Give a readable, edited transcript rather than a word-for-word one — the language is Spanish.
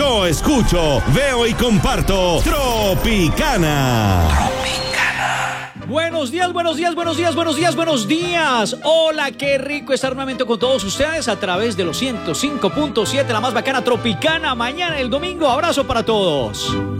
yo escucho, veo y comparto Tropicana. Buenos días, buenos días, buenos días, buenos días, buenos días. Hola, qué rico estar nuevamente con todos ustedes a través de los 105.7, la más bacana Tropicana. Mañana, el domingo, abrazo para todos.